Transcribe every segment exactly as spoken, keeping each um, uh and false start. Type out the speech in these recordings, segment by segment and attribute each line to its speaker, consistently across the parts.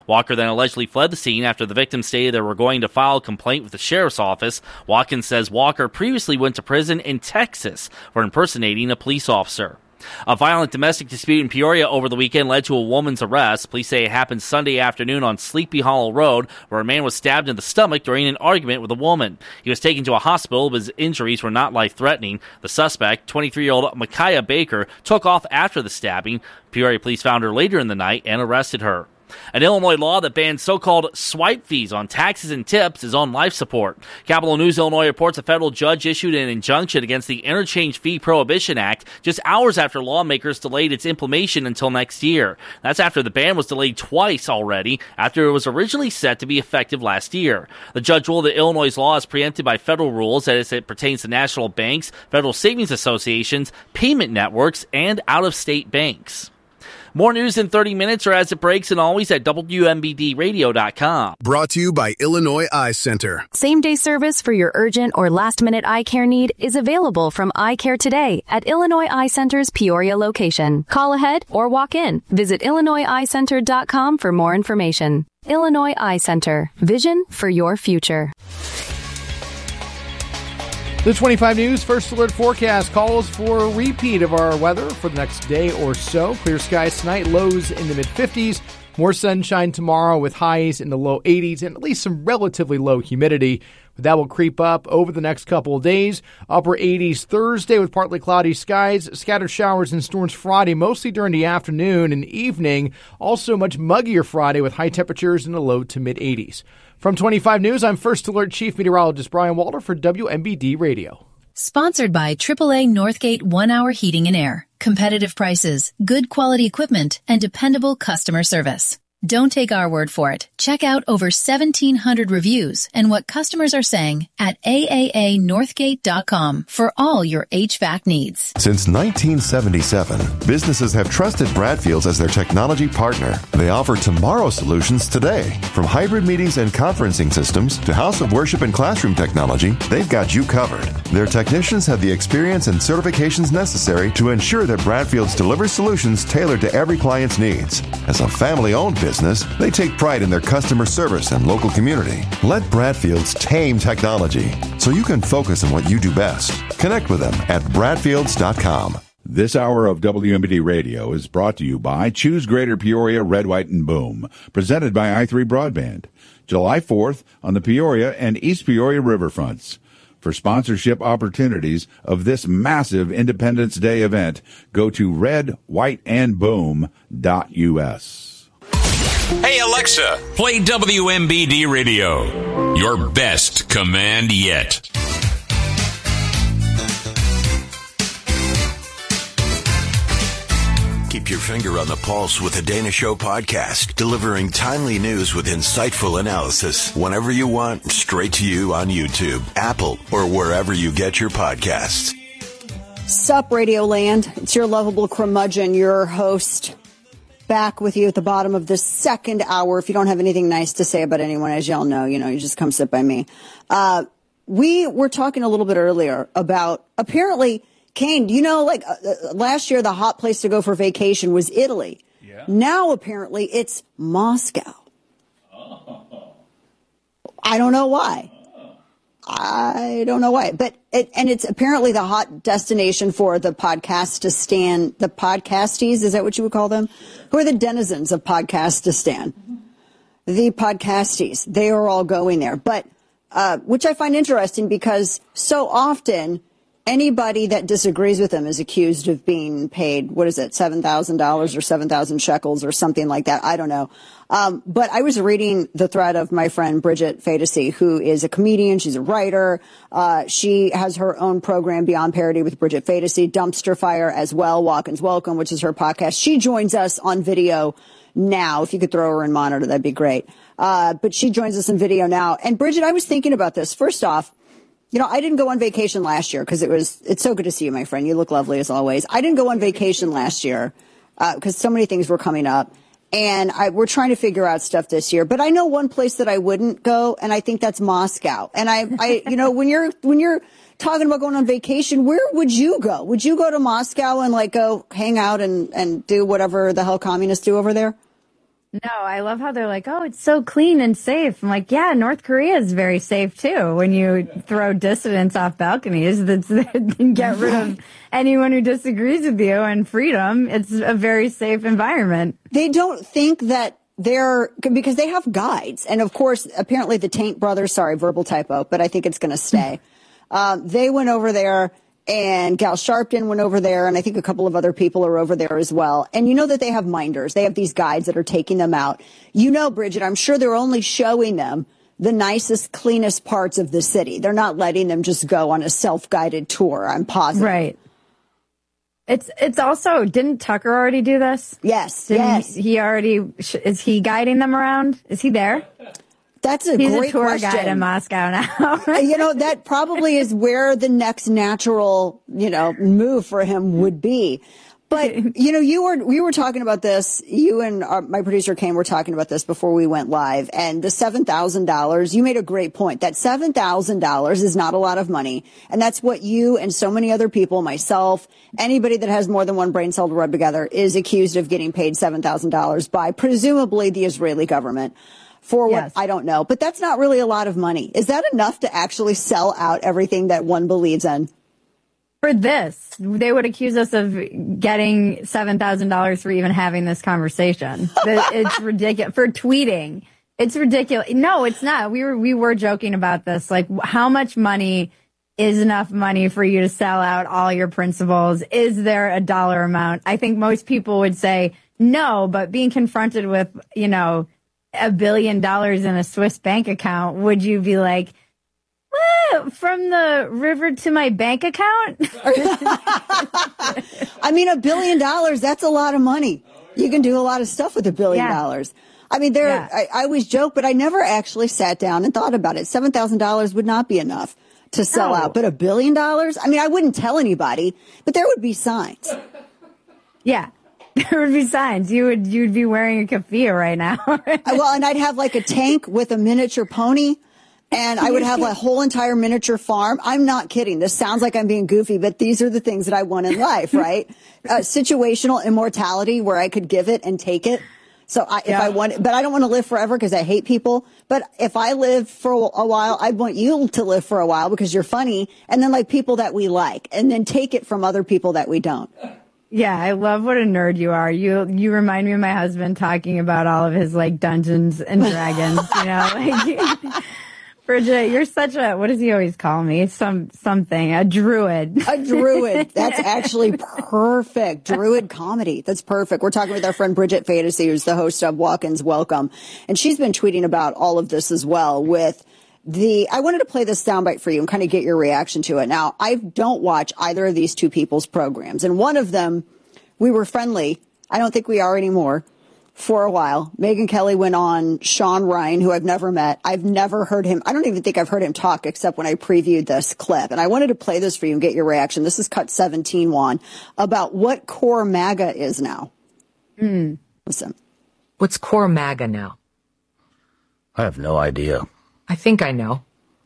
Speaker 1: Walker then allegedly fled the scene after the victim stated they were going to file a complaint with the sheriff's office. Watkins says Walker previously went to prison in Texas for impersonating a police officer. A violent domestic dispute in Peoria over the weekend led to a woman's arrest. Police say it happened Sunday afternoon on Sleepy Hollow Road, where a man was stabbed in the stomach during an argument with a woman. He was taken to a hospital, but his injuries were not life-threatening. The suspect, twenty-three-year-old Micaiah Baker, took off after the stabbing. Peoria police found her later in the night and arrested her. An Illinois law that bans so-called swipe fees on taxes and tips is on life support. Capital News Illinois reports a federal judge issued an injunction against the Interchange Fee Prohibition Act just hours after lawmakers delayed its implementation until next year. That's after the ban was delayed twice already, after it was originally set to be effective last year. The judge ruled that Illinois' law is preempted by federal rules as it pertains to national banks, federal savings associations, payment networks, and out-of-state banks. More news in thirty minutes or as it breaks, and always at W M B D radio dot com.
Speaker 2: Brought to you by Illinois Eye Center.
Speaker 3: Same-day service for your urgent or last-minute eye care need is available from Eye Care today at Illinois Eye Center's Peoria location. Call ahead or walk in. Visit Illinois Eye Center dot com for more information. Illinois Eye Center. Vision for your future.
Speaker 4: The twenty-five News First Alert forecast calls for a repeat of our weather for the next day or so. Clear skies tonight, lows in the mid-fifties. More sunshine tomorrow with highs in the low eighties and at least some relatively low humidity. But that will creep up over the next couple of days. Upper eighties Thursday with partly cloudy skies. Scattered showers and storms Friday, mostly during the afternoon and evening. Also much muggier Friday with high temperatures in the low to mid-eighties. From twenty-five News, I'm First Alert Chief Meteorologist Brian Walter for W M B D Radio.
Speaker 5: Sponsored by triple A Northgate One Hour Heating and Air. Competitive prices, good quality equipment, and dependable customer service. Don't take our word for it. Check out over seventeen hundred reviews and what customers are saying at A A A Northgate dot com for all your H V A C needs.
Speaker 6: Since nineteen seventy-seven, businesses have trusted Bradfields as their technology partner. They offer tomorrow solutions today. From hybrid meetings and conferencing systems to house of worship and classroom technology, they've got you covered. Their technicians have the experience and certifications necessary to ensure that Bradfields delivers solutions tailored to every client's needs. As a family-owned business, Business, they take pride in their customer service and local community. Let Bradfields tame technology so you can focus on what you do best. Connect with them at Bradfields dot com.
Speaker 7: This hour of W M B D Radio is brought to you by Choose Greater Peoria, Red, White, and Boom, presented by i three Broadband. July fourth on the Peoria and East Peoria riverfronts. For sponsorship opportunities of this massive Independence Day event, go to red white and boom dot U S.
Speaker 8: Hey Alexa, play W M B D Radio. Your best command yet. Keep your finger on the pulse with the Dana Show podcast, delivering timely news with insightful analysis whenever you want, straight to you on YouTube, Apple, or wherever you get your podcasts.
Speaker 9: Sup, Radio Land. It's your lovable curmudgeon, your host, back with you at the bottom of the second hour. If you don't have anything nice to say about anyone, as y'all know, you know, you just come sit by me. Uh, we were talking a little bit earlier about apparently, Kane, you know, like uh, last year, the hot place to go for vacation was Italy. Yeah. Now, apparently, it's Moscow. Oh. I don't know why. I don't know why, but it, and it's apparently the hot destination for the Podcastistan, the podcasties. Is that what you would call them? Who are the denizens of Podcastistan? The podcasties. They are all going there, but, uh, which I find interesting because so often anybody that disagrees with them is accused of being paid, what is it, seven thousand dollars or seven thousand shekels or something like that. I don't know. Um, but I was reading the thread of my friend Bridget Fadesy, who is a comedian. She's a writer. Uh, she has her own program, Beyond Parody with Bridget Fadesy, Dumpster Fire as well, Walk-ins Welcome, which is her podcast. She joins us on video now. If you could throw her in monitor, that'd be great. Uh, but she joins us in video now. And Bridget, I was thinking about this. First off, you know, I didn't go on vacation last year because it was, it's so good to see you, my friend. You look lovely as always. I didn't go on vacation last year because uh, so many things were coming up. And I, we're trying to figure out stuff this year. But I know one place that I wouldn't go, and I think that's Moscow. And I, I, you know, when you're when you're talking about going on vacation, where would you go? Would you go to Moscow and like go hang out and, and do whatever the hell communists do over there?
Speaker 10: No, I love how they're like, oh, it's so clean and safe. I'm like, yeah, North Korea is very safe, too. When you throw dissidents off balconies, that's, get rid of anyone who disagrees with you and freedom. It's a very safe environment.
Speaker 9: They don't think that they're, because they have guides. And, of course, apparently the Taint brothers, sorry, verbal typo, but I think it's going to stay. um, they went over there. And Gal Sharpton went over there, and I think a couple of other people are over there as well. And you know that they have minders. They have these guides that are taking them out. You know, Bridget, I'm sure they're only showing them the nicest, cleanest parts of the city. They're not letting them just go on a self-guided tour, I'm positive.
Speaker 10: Right. It's it's also, didn't Tucker already do this?
Speaker 9: Yes,
Speaker 10: didn't
Speaker 9: yes.
Speaker 10: He, he already, is he guiding them around? Is he there?
Speaker 9: That's a
Speaker 10: He's
Speaker 9: great
Speaker 10: a tour
Speaker 9: question.
Speaker 10: guide in Moscow now.
Speaker 9: You know, that probably is where the next natural, you know, move for him would be. But, you know, you were, we were talking about this, you and our, my producer Kane were talking about this before we went live, and the seven thousand dollars, you made a great point. That seven thousand dollars is not a lot of money. And that's what you and so many other people, myself, anybody that has more than one brain cell to rub together is accused of getting paid seven thousand dollars by presumably the Israeli government. For what, yes. I don't know. But that's not really a lot of money. Is that enough to actually sell out everything that one believes in?
Speaker 10: For this, they would accuse us of getting seven thousand dollars for even having this conversation. It's ridiculous. For tweeting. It's ridiculous. No, it's not. We were, we were joking about this. Like, how much money is enough money for you to sell out all your principles? Is there a dollar amount? I think most people would say no, but being confronted with, you know, a billion dollars in a Swiss bank account, would you be like, well, from the river to my bank account?
Speaker 9: I mean, a billion dollars, that's a lot of money. You can do a lot of stuff with a billion yeah. dollars. I mean, there. Yeah. I, I always joke, but I never actually sat down and thought about it. seven thousand dollars would not be enough to sell no. out. But a billion dollars? I mean, I wouldn't tell anybody, but there would be signs.
Speaker 10: Yeah. There would be signs. You would you'd be wearing a keffiyeh right now.
Speaker 9: Well, and I'd have like a tank with a miniature pony, and I would have a whole entire miniature farm. I'm not kidding. This sounds like I'm being goofy, but these are the things that I want in life, right? uh, situational immortality where I could give it and take it. So I, if yeah. I want, but I don't want to live forever because I hate people. But if I live for a while, I want you to live for a while because you're funny, and then like people that we like, and then take it from other people that we don't.
Speaker 10: Yeah, I love what a nerd you are. You you remind me of my husband talking about all of his like Dungeons and Dragons, you know. Like, Bridget, you're such a, what does he always call me? Some something, a druid.
Speaker 9: A druid. That's actually perfect. Druid comedy. That's perfect. We're talking with our friend Bridget Fantasy, who's the host of Walk-Ins Welcome. And she's been tweeting about all of this as well with The I wanted to play this soundbite for you and kind of get your reaction to it. Now, I don't watch either of these two people's programs. And one of them, we were friendly. I don't think we are anymore for a while. Megyn Kelly went on Sean Ryan, who I've never met. I've never heard him. I don't even think I've heard him talk except when I previewed this clip. And I wanted to play this for you and get your reaction. This is cut seventeen, Juan, about what Core MAGA is now.
Speaker 10: Mm.
Speaker 9: Listen.
Speaker 11: What's Core MAGA now?
Speaker 12: I have no idea.
Speaker 11: I think I know.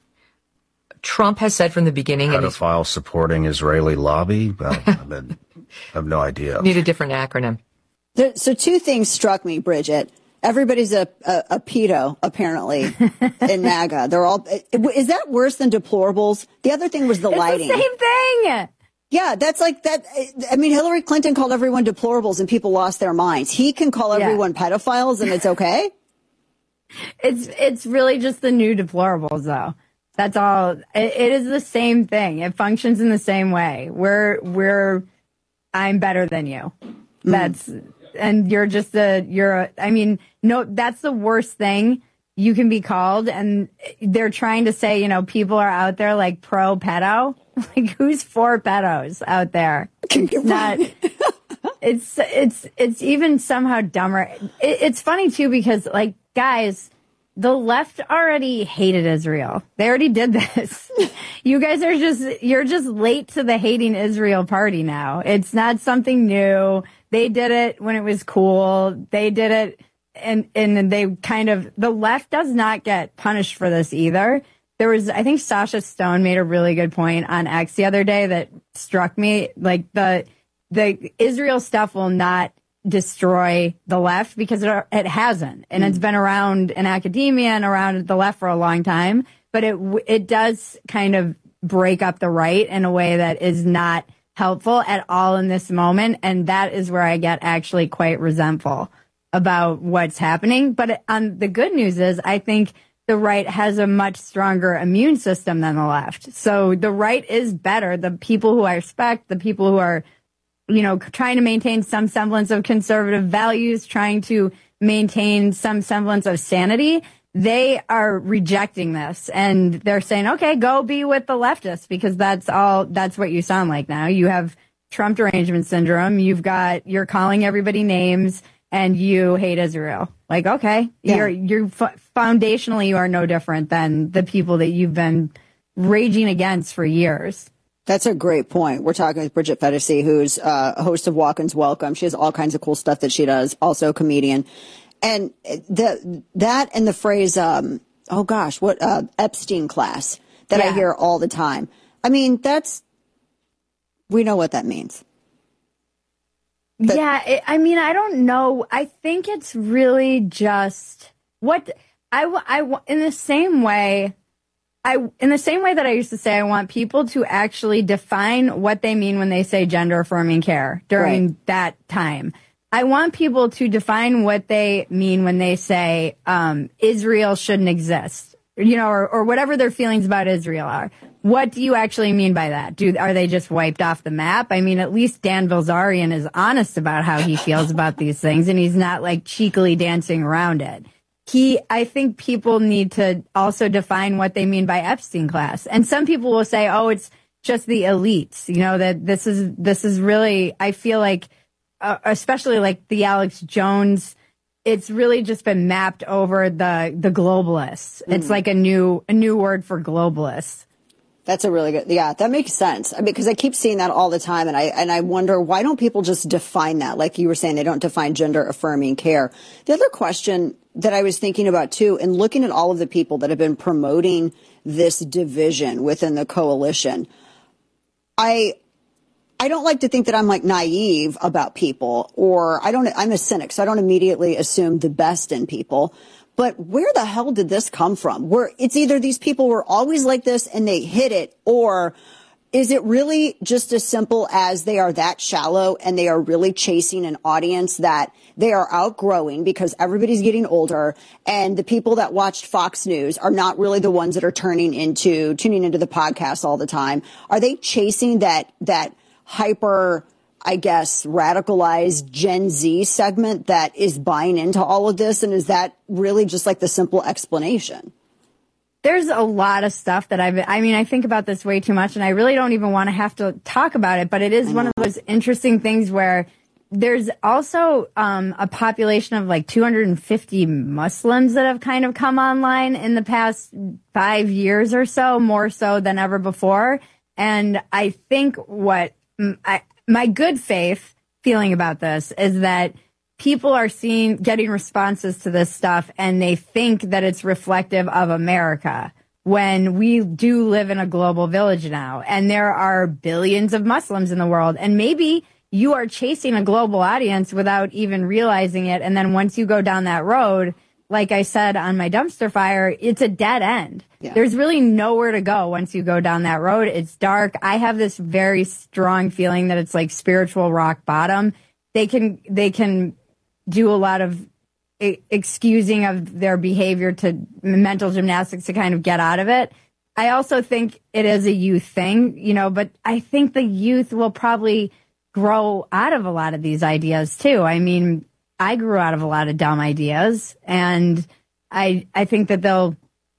Speaker 11: Trump has said from the beginning...
Speaker 12: Pedophile supporting Israeli lobby? Well, I, mean, I have no idea.
Speaker 11: Need a different acronym.
Speaker 9: There, so two things struck me, Bridget. Everybody's a, a, a pedo, apparently, in MAGA. They're all... Is that worse than deplorables? The other thing was the
Speaker 10: it's
Speaker 9: lighting.
Speaker 10: It's the same thing!
Speaker 9: Yeah, that's like that. I mean, Hillary Clinton called everyone deplorables and people lost their minds. He can call everyone yeah. pedophiles and it's okay?
Speaker 10: It's it's really just the new deplorables, though. That's all. It, it is the same thing. It functions in the same way. We're we're. I'm better than you. That's mm. and you're just a you're. A, I mean, no, that's the worst thing you can be called. And they're trying to say, you know, people are out there like pro pedo. Like, who's for pedos out there? It's not. It's it's it's even somehow dumber. It, it's funny too because like. Guys, the left already hated Israel. They already did this. You guys are just, you're just late to the hating Israel party now. It's not something new. They did it when it was cool. They did it and, and they kind of, the left does not get punished for this either. There was, I think Sasha Stone made a really good point on X the other day that struck me. Like the, the Israel stuff will not destroy the left, because it, it hasn't. And mm. it's been around in academia and around the left for a long time. But it it does kind of break up the right in a way that is not helpful at all in this moment. And that is where I get actually quite resentful about what's happening. But um, the good news is I think the right has a much stronger immune system than the left. So the right is better. The people who I respect, the people who are, you know, trying to maintain some semblance of conservative values, trying to maintain some semblance of sanity, they are rejecting this. And they're saying, okay, go be with the leftists, because that's all, that's what you sound like now. You have Trump derangement syndrome. You've got, you're calling everybody names, and you hate Israel. Like, okay, yeah. you're, you're foundationally, you are no different than the people that you've been raging against for years.
Speaker 9: That's a great point. We're talking with Bridget Phetasy, who's uh, a host of Walk-Ins Welcome. She has all kinds of cool stuff that she does, also a comedian. And the that and the phrase, um, oh gosh, what uh, Epstein class that yeah. I hear all the time. I mean, that's, we know what that means. But,
Speaker 10: yeah, it, I mean, I don't know. I think it's really just what I, I, in the same way, I, in the same way that I used to say, I want people to actually define what they mean when they say gender affirming care during right. that time. I want people to define what they mean when they say um, Israel shouldn't exist, you know, or, or whatever their feelings about Israel are. What do you actually mean by that? Do are they just wiped off the map? I mean, at least Dan Bilzerian is honest about how he feels about these things, and he's not like cheekily dancing around it. He, I think people need to also define what they mean by Epstein class. And some people will say, oh, it's just the elites, you know, that this is, this is really, I feel like, uh, especially like the Alex Jones, it's really just been mapped over the, the globalists. Mm. It's like a new, a new word for globalists.
Speaker 9: That's a really good, yeah, that makes sense. I mean, because I keep seeing that all the time, and I and I wonder, why don't people just define that? Like you were saying, they don't define gender affirming care. The other question that I was thinking about too, and looking at all of the people that have been promoting this division within the coalition, I I don't like to think that I'm like naive about people, or I don't, I'm a cynic, so I don't immediately assume the best in people. But where the hell did this come from? Where it's either these people were always like this and they hit it, or is it really just as simple as they are that shallow and they are really chasing an audience that they are outgrowing because everybody's getting older, and the people that watched Fox News are not really the ones that are turning into, tuning into the podcast all the time? Are they chasing that, that hyper, I guess, radicalized Gen Z segment that is buying into all of this? And is that really just like the simple explanation?
Speaker 10: There's a lot of stuff that I've, I mean, I think about this way too much, and I really don't even want to have to talk about it, but it is one of those interesting things where there's also um, a population of like two hundred fifty Muslims that have kind of come online in the past five years or so, more so than ever before. And I think what I, my good faith feeling about this is that people are seeing, getting responses to this stuff, and they think that it's reflective of America, when we do live in a global village now, and there are billions of Muslims in the world, and maybe you are chasing a global audience without even realizing it. And then once you go down that road, like I said on my dumpster fire, it's a dead end. Yeah. There's really nowhere to go once you go down that road. It's dark. I have this very strong feeling that it's like spiritual rock bottom. They can, they can do a lot of excusing of their behavior to mental gymnastics to kind of get out of it. I also think it is a youth thing, you know, but I think the youth will probably grow out of a lot of these ideas too. I mean, I grew out of a lot of dumb ideas, and I I think that they'll,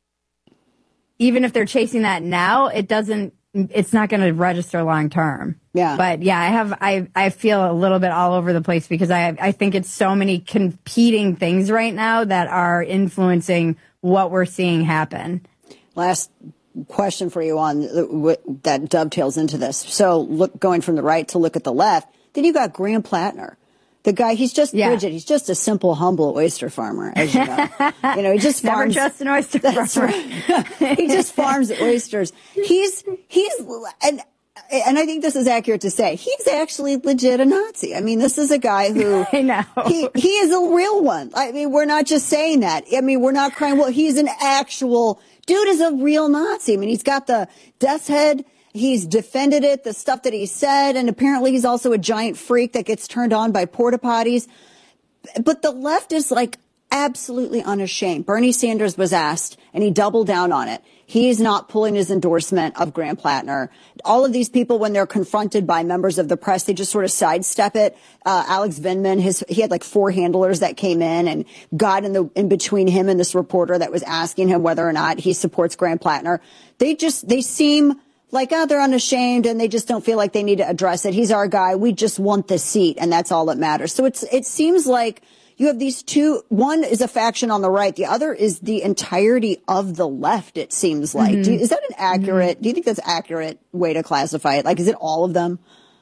Speaker 10: even if they're chasing that now, it doesn't, it's not going to register long term.
Speaker 9: Yeah.
Speaker 10: But yeah, I have, I, I feel a little bit all over the place because I, I think it's so many competing things right now that are influencing what we're seeing happen.
Speaker 9: Last question for you on that dovetails into this. So look, going from the right to look at the left, then you got Graham Plattner. The guy, he's just, yeah. Bridget, he's just a simple, humble oyster farmer, as you know. You know, he just farms.
Speaker 10: Never trust an oyster
Speaker 9: that's
Speaker 10: farmer.
Speaker 9: Right. He just farms oysters. He's, he's, and and I think this is accurate to say, he's actually legit a Nazi. I mean, this is a guy who
Speaker 10: I know
Speaker 9: he, he is a real one. I mean, we're not just saying that. I mean, we're not crying. Well, he's an actual dude is a real Nazi. I mean, he's got the death's head. He's defended it, the stuff that he said. And apparently he's also a giant freak that gets turned on by porta potties. But the left is like absolutely unashamed. Bernie Sanders was asked and he doubled down on it. He's not pulling his endorsement of Graham Plattner. All of these people, when they're confronted by members of the press, they just sort of sidestep it. Uh, Alex Vindman, his, he had like four handlers that came in and got in the, in between him and this reporter that was asking him whether or not he supports Graham Plattner. They just, they seem like, oh, they're unashamed and they just don't feel like they need to address it. He's our guy. We just want the seat and that's all that matters. So it's, it seems like you have these two. One is a faction on the right. The other is the entirety of the left, it seems like. Mm-hmm. Do you, is that an accurate, mm-hmm. do you think that's an accurate way to classify it? Like, is it all of them?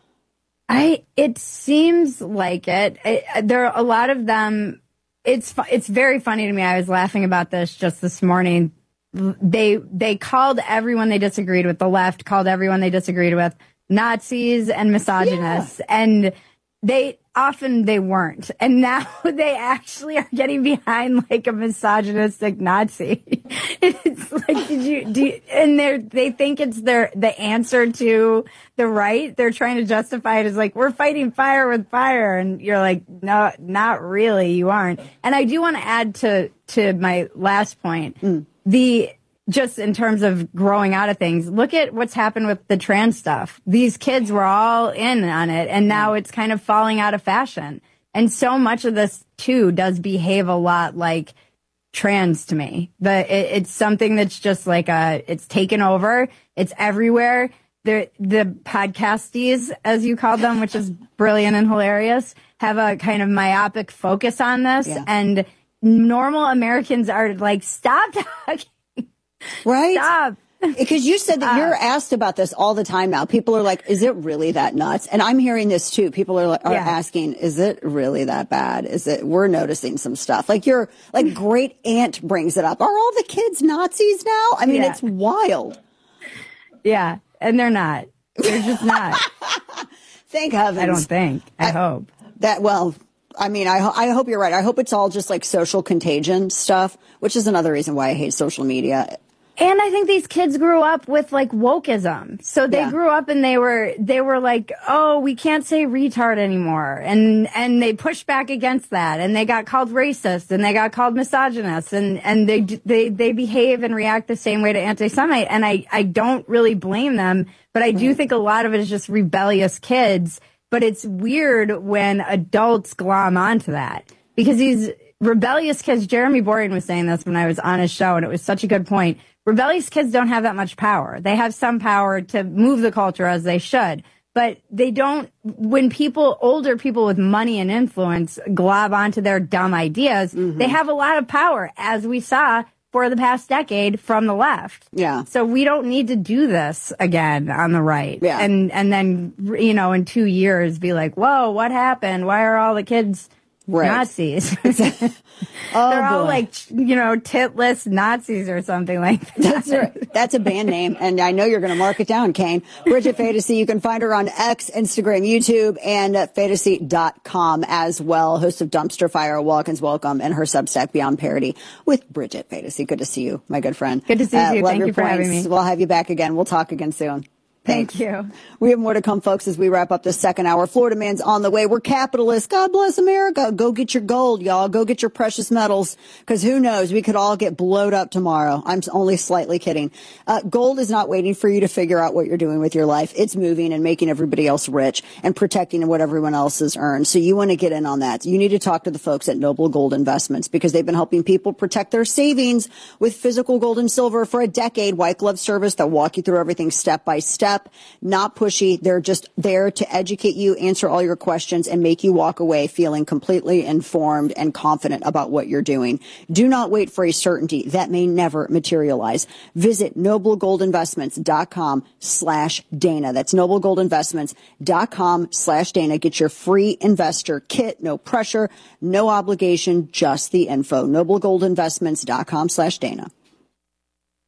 Speaker 10: I, it seems like it. it there are a lot of them. It's, it's very funny to me. I was laughing about this just this morning. They, they called everyone they disagreed with, the left called everyone they disagreed with Nazis and misogynists. Yeah. And they, often they weren't. And now they actually are getting behind like a misogynistic Nazi. It's like, did you, do you, and they're, they think it's their, the answer to the right. They're trying to justify it as like, we're fighting fire with fire. And you're like, no, not really. You aren't. And I do want to add to, to my last point, mm. the, just in terms of growing out of things, look at what's happened with the trans stuff. These kids were all in on it, and now it's kind of falling out of fashion. And so much of this, too, does behave a lot like trans to me. But it, it's something that's just like a, it's taken over. It's everywhere. The, the podcasties, as you call them, which is brilliant and hilarious, have a kind of myopic focus on this. Yeah. And normal Americans are like, stop talking.
Speaker 9: Right?
Speaker 10: Stop.
Speaker 9: Because you said that you're asked about this all the time now. People are like, is it really that nuts? And I'm hearing this too. People are, are yeah. asking, is it really that bad? Is it, we're noticing some stuff. Like your, like great aunt brings it up. Are all the kids Nazis now? I mean, yeah. it's wild.
Speaker 10: Yeah. And they're not. They're just not.
Speaker 9: Thank heavens.
Speaker 10: I don't think. I, I hope.
Speaker 9: That, well, I mean, I, I hope you're right. I hope it's all just like social contagion stuff, which is another reason why I hate social media.
Speaker 10: And I think these kids grew up with like wokeism. So they yeah. grew up and they were, they were like, oh, we can't say retard anymore. And, and they pushed back against that. And they got called racist and they got called misogynist and, and they, they, they behave and react the same way to anti-Semite. And I, I don't really blame them, but I do think a lot of it is just rebellious kids. But it's weird when adults glom onto that because these rebellious kids, Jeremy Borean was saying this when I was on his show, and it was such a good point. Rebellious kids don't have that much power. They have some power to move the culture as they should, but they don't, when people, older people with money and influence glob onto their dumb ideas, mm-hmm. they have a lot of power, as we saw for the past decade from the left.
Speaker 9: Yeah.
Speaker 10: So we don't need to do this again on the right.
Speaker 9: Yeah.
Speaker 10: And, and then, you know, in two years be like, whoa, what happened? Why are all the kids right. Nazis?
Speaker 9: Oh,
Speaker 10: They're all
Speaker 9: boy.
Speaker 10: like, you know, titless Nazis or something like that.
Speaker 9: That's right. That's a band name, and I know you're going to mark it down, Kane. Bridget Phetasy, you can find her on X, Instagram, YouTube, and Phetasy dot com as well. Host of Dumpster Fire, Walk-ins Welcome, and her Substack Beyond Parody with Bridget Phetasy. Good to see you, my good friend.
Speaker 10: Good to see
Speaker 9: uh,
Speaker 10: you.
Speaker 9: Love
Speaker 10: Thank
Speaker 9: your
Speaker 10: you for
Speaker 9: points.
Speaker 10: having me.
Speaker 9: We'll have you back again. We'll talk again soon. Thanks.
Speaker 10: Thank you.
Speaker 9: We have more to come, folks, as we wrap up the second hour. Florida Man's on the way. We're capitalists. God bless America. Go get your gold, y'all. Go get your precious metals, because who knows? We could all get blowed up tomorrow. I'm only slightly kidding. Uh, gold is not waiting for you to figure out what you're doing with your life. It's moving and making everybody else rich and protecting what everyone else has earned. So you want to get in on that. You need to talk to the folks at Noble Gold Investments, because they've been helping people protect their savings with physical gold and silver for a decade. White glove service. They'll walk you through everything step by step. Not pushy. They're just there to educate you, answer all your questions, and make you walk away feeling completely informed and confident about what you're doing. Do not wait for a certainty that may never materialize. Visit noblegoldinvestments.com slash Dana. That's noblegoldinvestments.com slash Dana. Get your free investor kit. No pressure, no obligation, just the info. noblegoldinvestments.com slash Dana.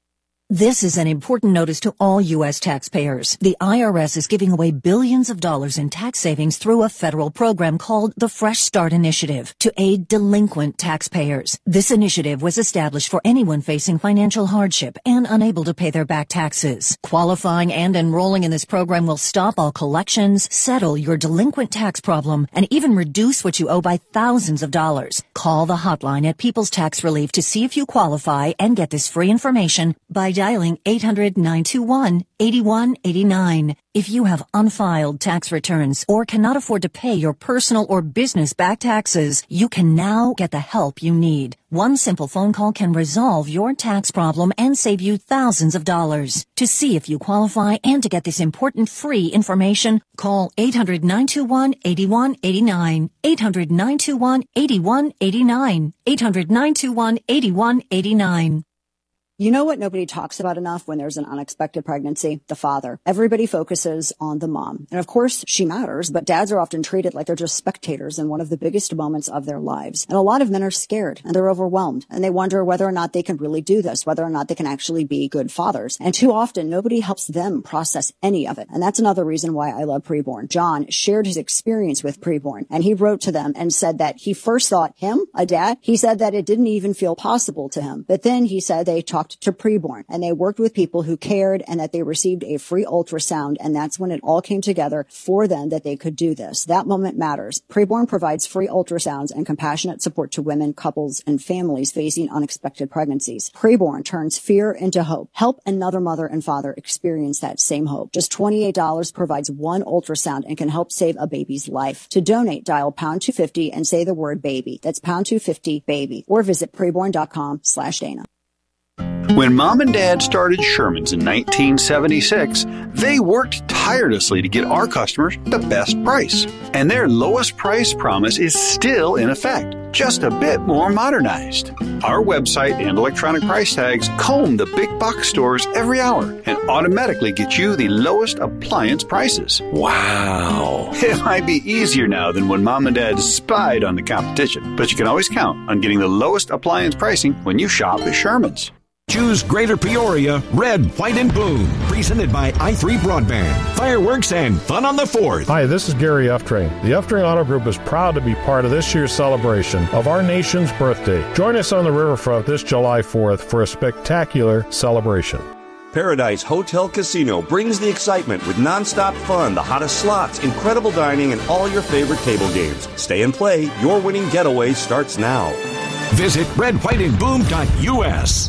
Speaker 13: This is an important notice to all U S taxpayers. The I R S is giving away billions of dollars in tax savings through a federal program called the Fresh Start Initiative to aid delinquent taxpayers. This initiative was established for anyone facing financial hardship and unable to pay their back taxes. Qualifying and enrolling in this program will stop all collections, settle your delinquent tax problem, and even reduce what you owe by thousands of dollars. Call the hotline at People's Tax Relief to see if you qualify and get this free information by dialing eight hundred, nine two one, eight one eight nine. If you have unfiled tax returns or cannot afford to pay your personal or business back taxes, you can now get the help you need. One simple phone call can resolve your tax problem and save you thousands of dollars. To see if you qualify and to get this important free information, call eight hundred, nine two one, eight one eight nine. eight hundred, nine two one, eight one eight nine. eight hundred, nine two one, eight one eight nine.
Speaker 9: You know what nobody talks about enough when there's an unexpected pregnancy? The father. Everybody focuses on the mom. And of course, she matters, but dads are often treated like they're just spectators in one of the biggest moments of their lives. And a lot of men are scared and they're overwhelmed and they wonder whether or not they can really do this, whether or not they can actually be good fathers. And too often, nobody helps them process any of it. And that's another reason why I love Preborn. John shared his experience with Preborn and he wrote to them and said that he first thought him, a dad, he said that it didn't even feel possible to him. But then he said they talked to Preborn and they worked with people who cared and that they received a free ultrasound. And that's when it all came together for them that they could do this. That moment matters. Preborn provides free ultrasounds and compassionate support to women, couples, and families facing unexpected pregnancies. Preborn turns fear into hope. Help another mother and father experience that same hope. Just twenty-eight dollars provides one ultrasound and can help save a baby's life. To donate, dial pound two fifty and say the word baby. That's pound two fifty baby or visit preborn.com slash Dana.
Speaker 14: When Mom and Dad started Sherman's in nineteen seventy-six, they worked tirelessly to get our customers the best price. And their lowest price promise is still in effect, just a bit more modernized. Our website and electronic price tags comb the big box stores every hour and automatically get you the lowest appliance prices. Wow! It might be easier now than when Mom and Dad spied on the competition, but you can always count on getting the lowest appliance pricing when you shop at Sherman's.
Speaker 15: Choose Greater Peoria Red, White, and Boom. Presented by i three Broadband. Fireworks and fun on the fourth.
Speaker 16: Hi, this is Gary Uftrain. The Uftrain Auto Group is proud to be part of this year's celebration of our nation's birthday. Join us on the riverfront this July fourth for a spectacular celebration.
Speaker 17: Paradise Hotel Casino brings the excitement with nonstop fun, the hottest slots, incredible dining, and all your favorite table games. Stay and play. Your winning getaway starts now.
Speaker 15: Visit red white and boom dot u s.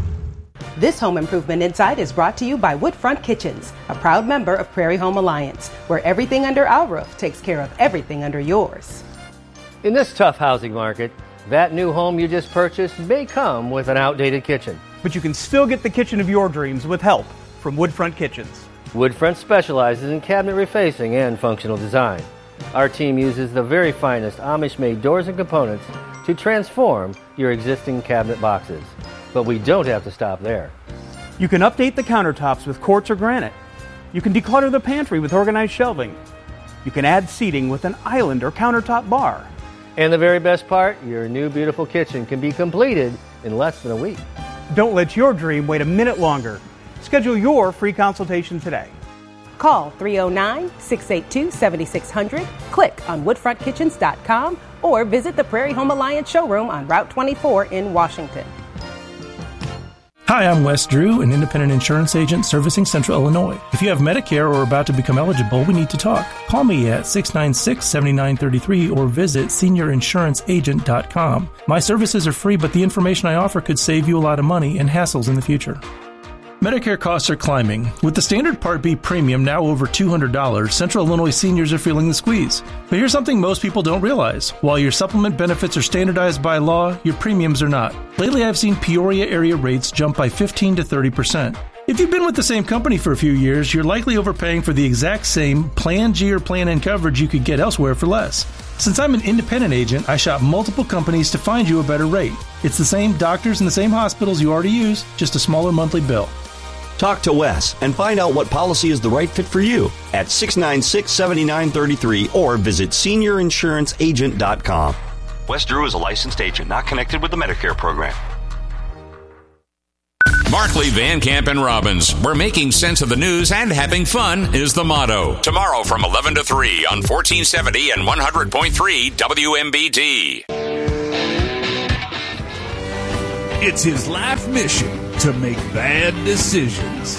Speaker 18: This Home Improvement Insight is brought to you by Woodfront Kitchens, a proud member of Prairie Home Alliance, where everything under our roof takes care of everything under yours.
Speaker 19: In this tough housing market, that new home you just purchased may come with an outdated kitchen.
Speaker 20: But you can still get the kitchen of your dreams with help from Woodfront Kitchens.
Speaker 19: Woodfront specializes in cabinet refacing and functional design. Our team uses the very finest Amish-made doors and components to transform your existing cabinet boxes. But we don't have to stop there.
Speaker 20: You can update the countertops with quartz or granite. You can declutter the pantry with organized shelving. You can add seating with an island or countertop bar.
Speaker 19: And the very best part, your new beautiful kitchen can be completed in less than a week.
Speaker 20: Don't let your dream wait a minute longer. Schedule your free consultation today.
Speaker 18: Call three oh nine, six eight two, seven six zero zero, click on woodfront kitchens dot com, or visit the Prairie Home Alliance showroom on Route twenty-four in Washington.
Speaker 21: Hi, I'm Wes Drew, an independent insurance agent servicing Central Illinois. If you have Medicare or are about to become eligible, we need to talk. Call me at six nine six, seven nine three three or visit senior insurance agent dot com. My services are free, but the information I offer could save you a lot of money and hassles in the future. Medicare costs are climbing. With the standard Part B premium now over two hundred dollars, Central Illinois seniors are feeling the squeeze. But here's something most people don't realize. While your supplement benefits are standardized by law, your premiums are not. Lately, I've seen Peoria area rates jump by fifteen to thirty percent. If you've been with the same company for a few years, you're likely overpaying for the exact same Plan G or Plan N coverage you could get elsewhere for less. Since I'm an independent agent, I shop multiple companies to find you a better rate. It's the same doctors and the same hospitals you already use, just a smaller monthly bill.
Speaker 17: Talk to Wes and find out what policy is the right fit for you at six nine six, seven nine three three or visit senior insurance agent dot com.
Speaker 22: Wes Drew is a licensed agent not connected with the Medicare program.
Speaker 1: Markley, Van Camp, and Robbins, where making sense of the news and having fun is the motto. Tomorrow from eleven to three on fourteen seventy and one hundred point three W M B D.
Speaker 22: It's his life mission to make bad decisions.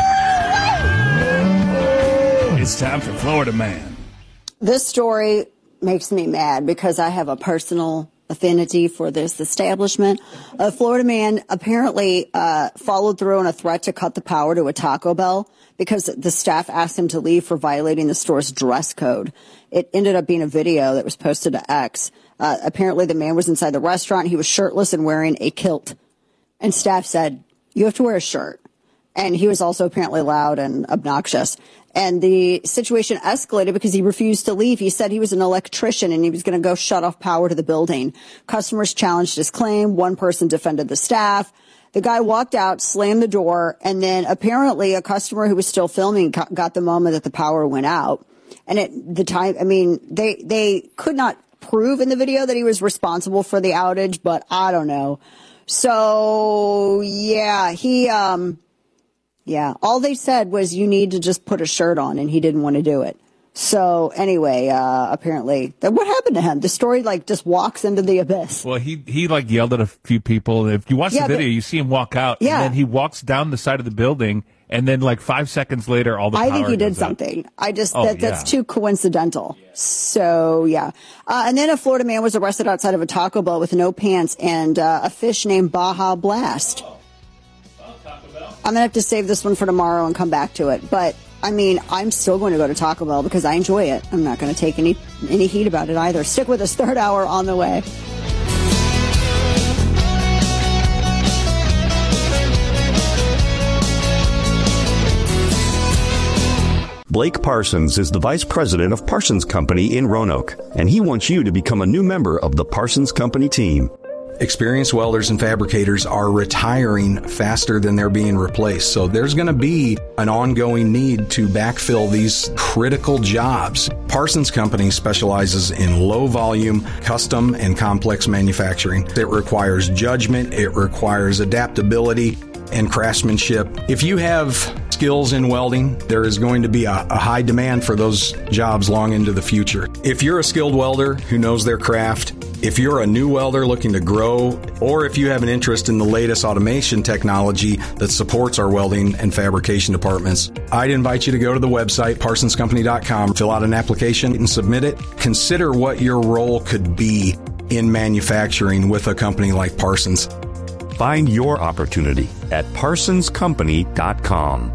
Speaker 22: It's time for Florida Man.
Speaker 9: This story makes me mad because I have a personal affinity for this establishment. A Florida man apparently uh, followed through on a threat to cut the power to a Taco Bell because the staff asked him to leave for violating the store's dress code. It ended up being a video that was posted to X. Uh, apparently the man was inside the restaurant. He was shirtless and wearing a kilt. And staff said, you have to wear a shirt. And he was also apparently loud and obnoxious. And the situation escalated because he refused to leave. He said he was an electrician and he was going to go shut off power to the building. Customers challenged his claim. One person defended the staff. The guy walked out, slammed the door, and then apparently a customer who was still filming got the moment that the power went out. And at the time, I mean, they, they could not prove in the video that he was responsible for the outage, but I don't know. So, yeah, he, um, yeah, all they said was you need to just put a shirt on, and he didn't want to do it. So anyway, uh, apparently, what happened to him? The story like just walks into the abyss.
Speaker 23: Well, he, he like yelled at a few people. If you watch
Speaker 9: Yeah,
Speaker 23: the video,
Speaker 9: but-
Speaker 23: you see him walk out,
Speaker 9: Yeah.
Speaker 23: and then he walks down the side of the building, and then like five seconds later, all the
Speaker 9: I
Speaker 23: power
Speaker 9: think he did
Speaker 23: goes out.
Speaker 9: something. I just,
Speaker 23: Oh,
Speaker 9: that, that's
Speaker 23: yeah.
Speaker 9: too coincidental. So, yeah. Uh, and then a Florida man was arrested outside of a Taco Bell with no pants and uh, a fish named Baja Blast. I'm going to have to save this one for tomorrow and come back to it. But, I mean, I'm still going to go to Taco Bell because I enjoy it. I'm not going to take any, any heat about it either. Stick with us, third hour on the way.
Speaker 24: Blake Parsons is the vice president of Parsons Company in Roanoke, and he wants you to become a new member of the Parsons Company team.
Speaker 25: Experienced welders and fabricators are retiring faster than they're being replaced. So there's going to be an ongoing need to backfill these critical jobs. Parsons Company specializes in low volume, custom, and complex manufacturing. It requires judgment. It requires adaptability and craftsmanship. If you have skills in welding, there is going to be a, a high demand for those jobs long into the future. If you're a skilled welder who knows their craft, if you're a new welder looking to grow, or if you have an interest in the latest automation technology that supports our welding and fabrication departments, I'd invite you to go to the website, parsons company dot com, fill out an application and submit it. Consider what your role could be in manufacturing with a company like Parsons.
Speaker 24: Find your opportunity at parsons company dot com.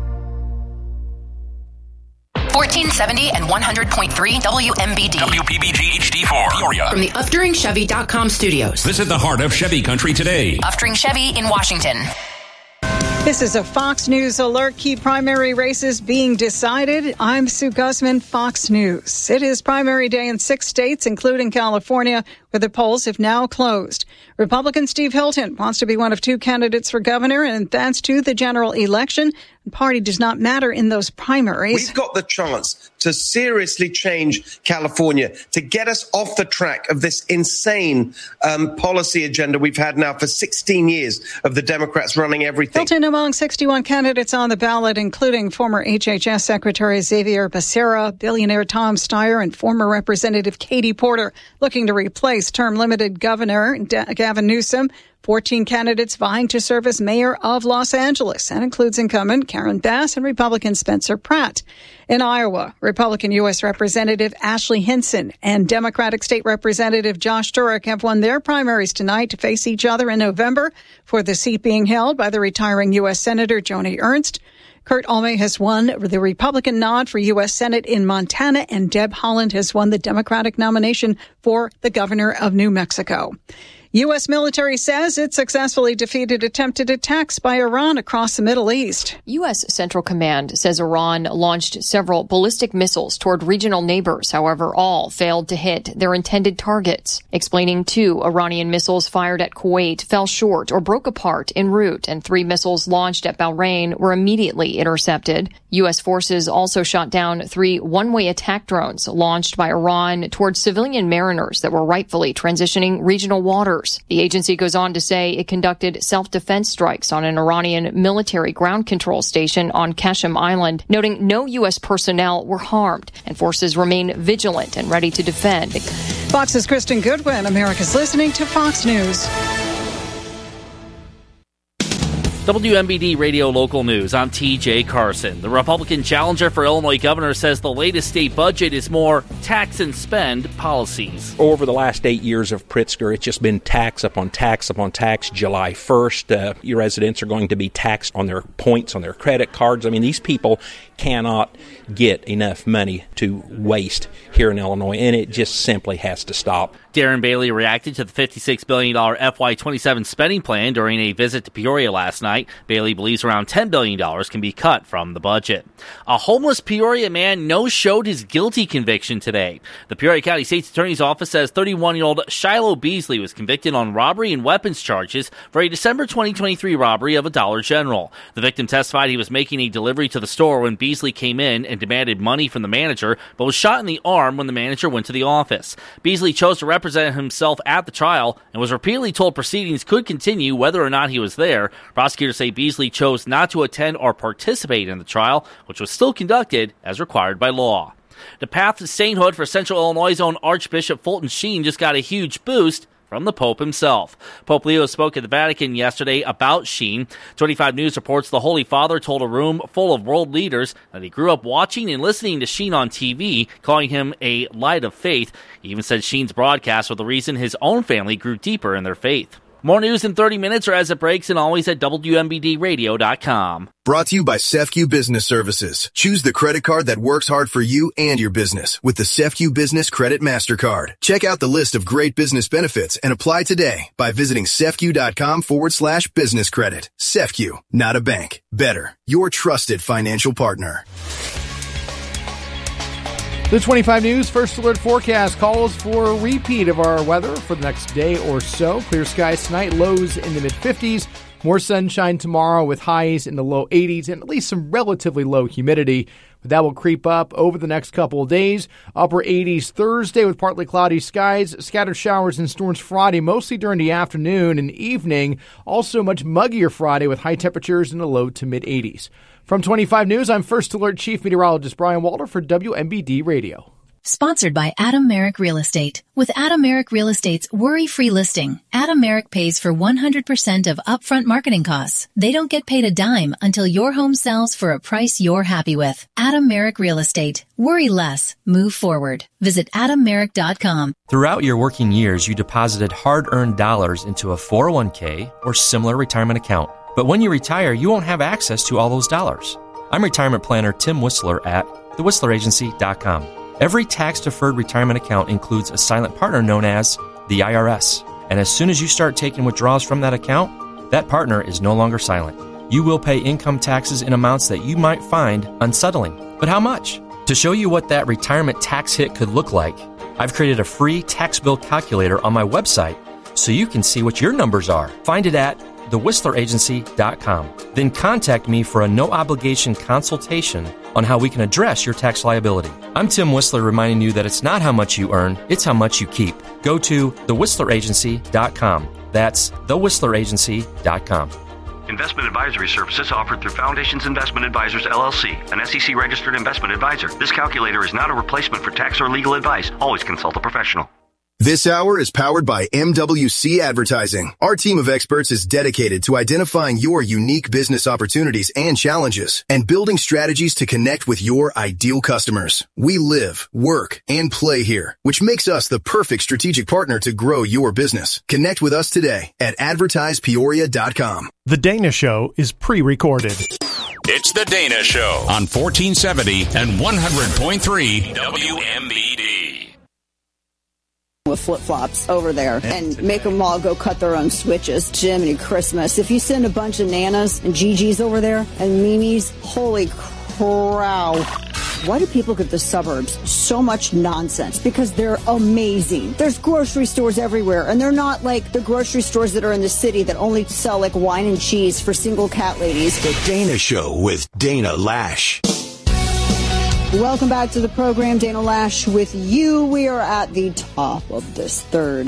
Speaker 26: fourteen seventy and one hundred point three W M B D.
Speaker 1: W P B G H D four. Peoria.
Speaker 26: From the Upduring Chevy dot com studios.
Speaker 1: Visit the heart of Chevy country today.
Speaker 26: Upduring Chevy in Washington.
Speaker 27: This is a Fox News alert. Key primary races being decided. I'm Sue Guzman, Fox News. It is primary day in six states, including California, where the polls have now closed. Republican Steve Hilton wants to be one of two candidates for governor and advance to the general election. The party does not matter in those primaries.
Speaker 28: We've got the chance to seriously change California, to get us off the track of this insane um, policy agenda we've had now for sixteen years of the Democrats running everything.
Speaker 27: Hilton among sixty-one candidates on the ballot, including former H H S Secretary Xavier Becerra, billionaire Tom Steyer, and former Representative Katie Porter, looking to replace term-limited Governor Gavin Newsom. fourteen candidates vying to serve as mayor of Los Angeles. That includes incumbent Karen Bass and Republican Spencer Pratt. In Iowa, Republican U S Representative Ashley Hinson and Democratic State Representative Josh Turek have won their primaries tonight to face each other in November for the seat being held by the retiring U S Senator Joni Ernst. Kurt Olmey has won the Republican nod for U S Senate in Montana, and Deb Haaland has won the Democratic nomination for the governor of New Mexico. U S military says it successfully defeated attempted attacks by Iran across the Middle East.
Speaker 11: U S Central Command says Iran launched several ballistic missiles toward regional neighbors. However, all failed to hit their intended targets, explaining two Iranian missiles fired at Kuwait fell short or broke apart en route, and three missiles launched at Bahrain were immediately intercepted. U S forces also shot down three one-way attack drones launched by Iran towards civilian mariners that were rightfully transitioning regional waters. years. The agency goes on to say it conducted self-defense strikes on an Iranian military ground control station on Qasem Island, noting no U S personnel were harmed and forces remain vigilant and ready to defend.
Speaker 27: Fox's Kristen Goodwin. America's listening to Fox News.
Speaker 2: W M B D Radio Local News. I'm T J Carson. The Republican challenger for Illinois governor says the latest state budget is more tax and spend policies.
Speaker 3: Over the last eight years of Pritzker, it's just been tax upon tax upon tax. July first, uh, your residents are going to be taxed on their points on their credit cards. I mean, these people cannot get enough money to waste here in Illinois, and it just simply has to stop.
Speaker 2: Darren Bailey reacted to the fifty-six billion dollars F Y twenty-seven spending plan during a visit to Peoria last night. Bailey believes around ten billion dollars can be cut from the budget. A homeless Peoria man no-showed his guilty conviction today. The Peoria County State's Attorney's Office says thirty-one-year-old Shiloh Beasley was convicted on robbery and weapons charges for a December twenty twenty-three robbery of a Dollar General. The victim testified he was making a delivery to the store when Beasley came in and demanded money from the manager, but was shot in the arm when the manager went to the office. Beasley chose to represent himself at the trial and was repeatedly told proceedings could continue whether or not he was there. Prosecutors say Beasley chose not to attend or participate in the trial, which was still conducted as required by law. The path to sainthood for Central Illinois' own Archbishop Fulton Sheen just got a huge boost from the Pope himself. Pope Leo spoke at the Vatican yesterday about Sheen. twenty-five News reports the Holy Father told a room full of world leaders that he grew up watching and listening to Sheen on T V, calling him a light of faith. He even said Sheen's broadcasts were the reason his own family grew deeper in their faith. More news in thirty minutes or as it breaks, and always at W M B D radio dot com.
Speaker 4: Brought to you by SEFCU Business Services. Choose the credit card that works hard for you and your business with the SEFCU Business Credit MasterCard. Check out the list of great business benefits and apply today by visiting SEFCU.com forward slash business credit. SEFCU, not a bank. Better, your trusted financial partner.
Speaker 5: The twenty-five News First Alert Forecast calls for a repeat of our weather for the next day or so. Clear skies tonight, lows in the mid-fifties. More sunshine tomorrow with highs in the low eighties and at least some relatively low humidity. But that will creep up over the next couple of days. Upper eighties Thursday with partly cloudy skies. Scattered showers and storms Friday, mostly during the afternoon and evening. Also much muggier Friday with high temperatures in the low to mid-eighties. From twenty-five News, I'm First Alert Chief Meteorologist Brian Walter for W M B D Radio.
Speaker 6: Sponsored by Adam Merrick Real Estate. With Adam Merrick Real Estate's worry-free listing, Adam Merrick pays for one hundred percent of upfront marketing costs. They don't get paid a dime until your home sells for a price you're happy with. Adam Merrick Real Estate. Worry less. Move forward. Visit adam merrick dot com.
Speaker 7: Throughout your working years, you deposited hard-earned dollars into a four oh one k or similar retirement account. But when you retire, you won't have access to all those dollars. I'm retirement planner Tim Whistler at the whistler agency dot com. Every tax-deferred retirement account includes a silent partner known as the I R S. And as soon as you start taking withdrawals from that account, that partner is no longer silent. You will pay income taxes in amounts that you might find unsettling. But how much? To show you what that retirement tax hit could look like, I've created a free tax bill calculator on my website so you can see what your numbers are. Find it at the whistler agency dot com. Then contact me for a no-obligation consultation on how we can address your tax liability. I'm Tim Whistler reminding you that it's not how much you earn, it's how much you keep. Go to the whistler agency dot com. That's the whistler agency dot com.
Speaker 8: Investment advisory services offered through Foundations Investment Advisors, L L C, an S E C-registered investment advisor. This calculator is not a replacement for tax or legal advice. Always consult a professional.
Speaker 4: This hour is powered by M W C Advertising. Our team of experts is dedicated to identifying your unique business opportunities and challenges and building strategies to connect with your ideal customers. We live, work, and play here, which makes us the perfect strategic partner to grow your business. Connect with us today at advertise peoria dot com.
Speaker 12: The Dana Show is pre-recorded.
Speaker 1: It's The Dana Show on fourteen seventy and one hundred point three W M B D.
Speaker 9: With flip-flops over there and make them all go cut their own switches. Jiminy Christmas. If you send a bunch of Nanas and Gigi's over there and Mimi's, holy crow. Why do people get the suburbs so much nonsense? Because they're amazing. There's grocery stores everywhere, and they're not like the grocery stores that are in the city that only sell like wine and cheese for single cat ladies.
Speaker 29: The Dana Show with Dana Lash.
Speaker 9: Welcome back to the program. Dana Lash with you. We are at the top of this third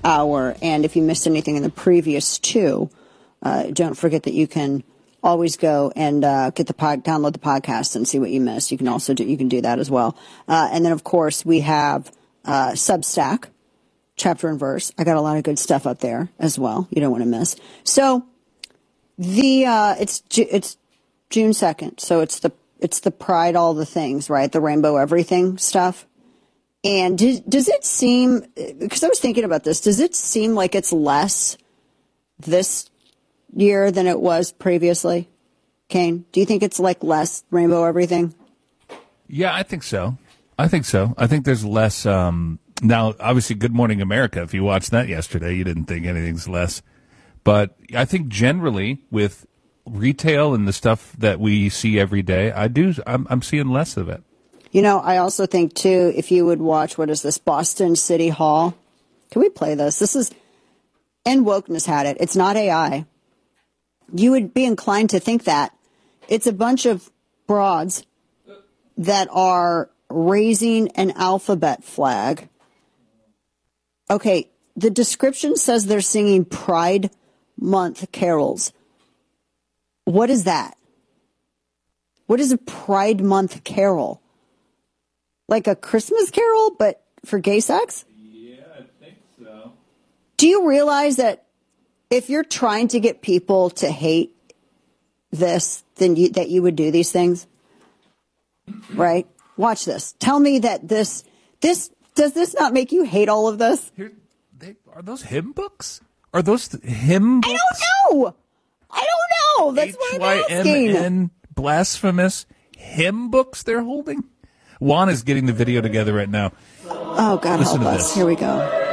Speaker 9: hour. And if you missed anything in the previous two, uh, don't forget that you can always go and uh, get the pod, download the podcast and see what you missed. You can also do, you can do that as well. Uh, and then, of course, we have uh, Substack, chapter and verse. I got a lot of good stuff up there as well. You don't want to miss. So the uh, it's it's June second. So it's the it's the Pride, all the things, right? The rainbow everything stuff. And does, does it seem, because I was thinking about this, does it seem like it's less this year than it was previously? Kane, do you think it's like less rainbow everything?
Speaker 23: Yeah, I think so. I think so. I think there's less. Um, now, obviously, Good Morning America, if you watched that yesterday, you didn't think anything's less. But I think generally with retail and the stuff that we see every day, I do. I'm, I'm seeing less of it.
Speaker 9: You know, I also think, too, if you would watch, what is this, Boston City Hall? Can we play this? This is, and Wokeness had it. It's not A I. You would be inclined to think that. It's a bunch of broads that are raising an alphabet flag. Okay, the description says they're singing Pride Month carols. What is that? What is a Pride Month carol? Like a Christmas carol, but for gay sex?
Speaker 23: Yeah, I think so.
Speaker 9: Do you realize that if you're trying to get people to hate this, then you, that you would do these things? Right? Watch this. Tell me that this, this, does this not make you hate all of this?
Speaker 23: Here, they, are those hymn books? Are those th- hymn books?
Speaker 9: I don't know. I don't know. That's what I'm asking.
Speaker 23: H Y M N, blasphemous hymn books they're holding? Juan is getting the video together right now.
Speaker 9: Oh, God
Speaker 23: Listen
Speaker 9: help
Speaker 23: to
Speaker 9: us.
Speaker 23: this.
Speaker 9: Here we go.